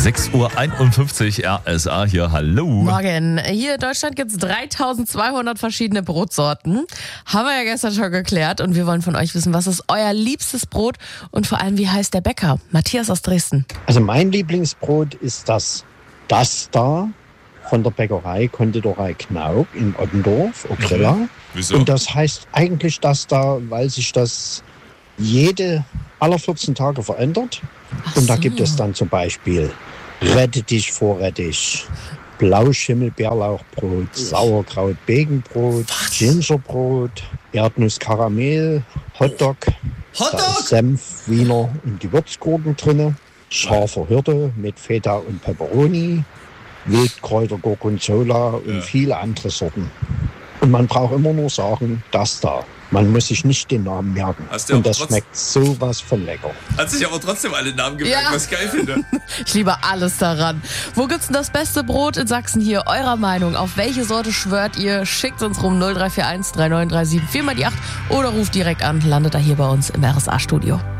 6:51 Uhr RSA hier, hallo. Morgen. Hier in Deutschland gibt es 3200 verschiedene Brotsorten. Haben wir ja gestern schon geklärt. Und wir wollen von euch wissen, was ist euer liebstes Brot und vor allem, wie heißt der Bäcker? Matthias aus Dresden. Also mein Lieblingsbrot ist das da von der Bäckerei Konditorei Knaub in Ottendorf, Okrilla. Wieso? Und das heißt eigentlich das da, weil sich das alle 14 Tage verändert. Und da gibt es dann zum Beispiel Rettich, Vorrettich, Blauschimmel, Bärlauchbrot, Sauerkraut, Begenbrot, Gingerbrot, Erdnuss, Karamell, Hotdog, da ist Senf, Wiener und Gewürzgurken drinne, scharfer Hirte mit Feta und Peperoni, Wildkräuter, Gorgonzola und viele andere Sorten. Und man braucht immer nur sagen, das da. Man muss sich nicht den Namen merken. Und das schmeckt sowas von lecker. Hat sich aber trotzdem alle Namen gemerkt, was ich geil finde. Ich liebe alles daran. Wo gibt's denn das beste Brot in Sachsen hier? Eurer Meinung. Auf welche Sorte schwört ihr? Schickt uns rum 0341 3937 4 mal die 8 oder ruft direkt an. Landet da hier bei uns im RSA-Studio.